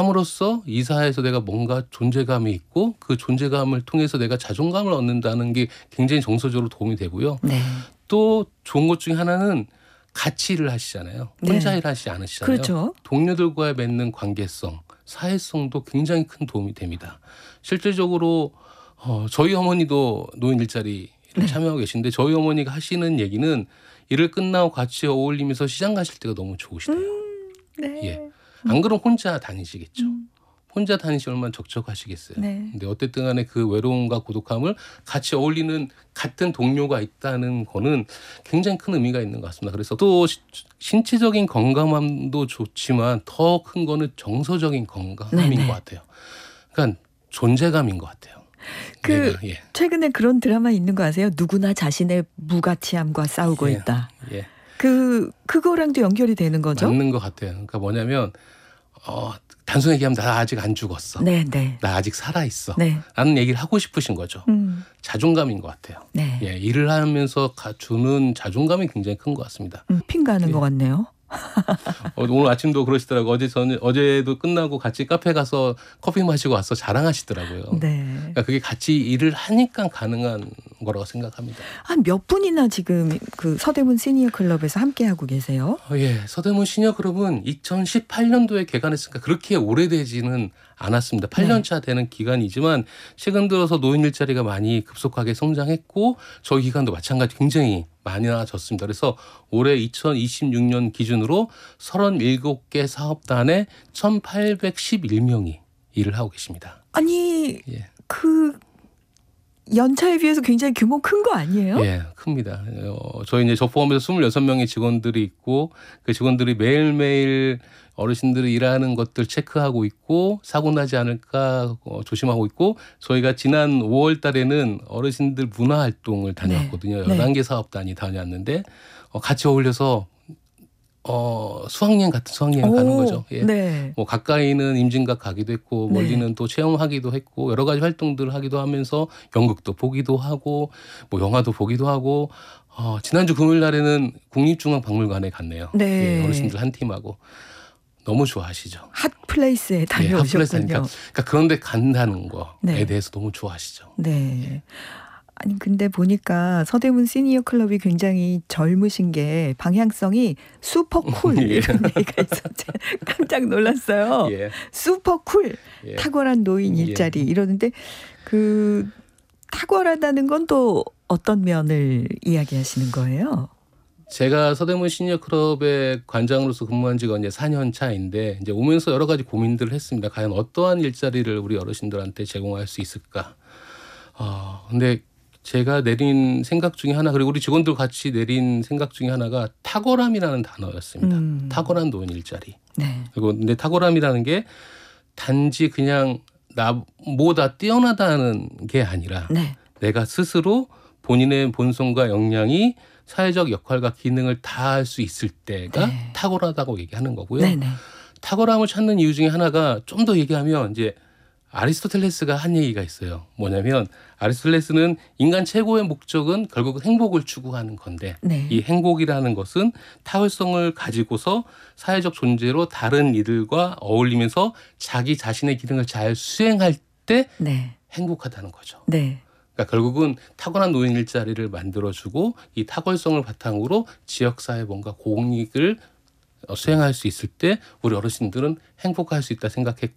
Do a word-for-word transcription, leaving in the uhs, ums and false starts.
함으로써 이 사회에서 내가 뭔가 존재감이 있고 그 존재감을 통해서 내가 자존감을 얻는다는 게 굉장히 정서적으로 도움이 되고요. 네. 또 좋은 것 중에 하나는 같이 일을 하시잖아요. 혼자 네. 일하시지 않으시잖아요. 그렇죠. 동료들과의 맺는 관계성, 사회성도 굉장히 큰 도움이 됩니다. 실질적으로 어, 저희 어머니도 노인 일자리를 네. 참여하고 계신데 저희 어머니가 하시는 얘기는 일을 끝나고 같이 어울리면서 시장 가실 때가 너무 좋으시대요. 음, 네. 예. 안 그러면 혼자 다니시겠죠. 음. 혼자 다니시면 얼마나 적적하시겠어요. 네. 근데 어쨌든 간에 그 외로움과 고독함을 같이 어울리는 같은 동료가 있다는 거는 굉장히 큰 의미가 있는 것 같습니다. 그래서 또 시, 신체적인 건강함도 좋지만 더 큰 거는 정서적인 건강함인 네네. 것 같아요. 그러니까 존재감인 것 같아요. 그 내가, 예. 최근에 그런 드라마 있는 거 아세요? 누구나 자신의 무가치함과 싸우고 예. 있다. 예. 그 그거랑도 연결이 되는 거죠? 맞는 것 같아요. 그러니까 뭐냐면 어, 단순히 얘기하면 나 아직 안 죽었어. 네, 네. 나 아직 살아 있어. 네. 라는 얘기를 하고 싶으신 거죠. 음. 자존감인 것 같아요. 네. 예, 일을 하면서 가- 주는 자존감이 굉장히 큰 것 같습니다. 음, 핑 가는 예. 것 같네요. 어, 오늘 아침도 그러시더라고요. 어제 저는 어제도 끝나고 같이 카페 가서 커피 마시고 와서 자랑하시더라고요. 네. 그러니까 그게 같이 일을 하니까 가능한 거라고 생각합니다. 한 몇 분이나 지금 그 서대문 시니어 클럽에서 함께 하고 계세요? 어, 예, 서대문 시니어 클럽은 이천십팔 년도에 개관했으니까 그렇게 오래되지는 않았습니다. 팔 년 차 되는 기간이지만 최근 들어서 노인 일자리가 많이 급속하게 성장했고 저희 기간도 마찬가지 굉장히 많아졌습니다. 그래서 올해 이천이십육 년 기준으로 서른일곱 개 사업단에 천팔백십일 명이 일을 하고 계십니다. 아니 예. 그 연차에 비해서 굉장히 규모 큰 거 아니에요? 예, 큽니다. 어, 저희 이제 저 포함해서 스물여섯 명의 직원들이 있고 그 직원들이 매일매일 어르신들이 일하는 것들 체크하고 있고 사고 나지 않을까 어, 조심하고 있고 저희가 지난 오월 달에는 어르신들 문화 활동을 다녀왔거든요. 네. 열한 개 사업단이 다녀왔는데 어, 같이 어울려서 어, 수학여행 같은 수학여행 가는 거죠. 예. 네. 뭐 가까이는 임진각 가기도 했고 멀리는 네. 또 체험하기도 했고 여러 가지 활동들을 하기도 하면서 연극도 보기도 하고 뭐 영화도 보기도 하고 어, 지난주 금요일 날에는 국립중앙박물관에 갔네요. 네. 예, 어르신들 한 팀하고 너무 좋아하시죠. 핫플레이스에 예, 다녀오셨군요. 핫플레이스니까 그러니까 그런데 간다는 거에 네. 대해서 너무 좋아하시죠. 네. 아니 근데 보니까 서대문 시니어 클럽이 굉장히 젊으신 게 방향성이 슈퍼쿨 예. 이런 얘기가 있어서 깜짝 놀랐어요. 예, 슈퍼쿨 예. 탁월한 노인 예. 일자리 이러는데 그 탁월하다는 건 또 어떤 면을 이야기하시는 거예요? 제가 서대문 시니어클럽의 관장으로서 근무한 지가 이제 사 년 차인데 이제 오면서 여러 가지 고민들을 했습니다. 과연 어떠한 일자리를 우리 어르신들한테 제공할 수 있을까? 어, 근데 제가 내린 생각 중에 하나 그리고 우리 직원들 같이 내린 생각 중에 하나가 탁월함이라는 단어였습니다. 음. 탁월한 노인 일자리. 네. 그리고 근데 탁월함이라는 게 단지 그냥 나보다 뛰어나다는 게 아니라 네. 내가 스스로 본인의 본성과 역량이 사회적 역할과 기능을 다할 수 있을 때가 네. 탁월하다고 얘기하는 거고요. 네네. 탁월함을 찾는 이유 중에 하나가 좀 더 얘기하면 이제 아리스토텔레스가 한 얘기가 있어요. 뭐냐면 아리스토텔레스는 인간 최고의 목적은 결국 행복을 추구하는 건데 네. 이 행복이라는 것은 탁월성을 가지고서 사회적 존재로 다른 이들과 어울리면서 자기 자신의 기능을 잘 수행할 때 네. 행복하다는 거죠. 네. 그러니까 결국은 탁월한 노인 일자리를 만들어주고 이 탁월성을 바탕으로 지역사회 뭔가 공익을 수행할 수 있을 때 우리 어르신들은 행복할 수 있다 생각했고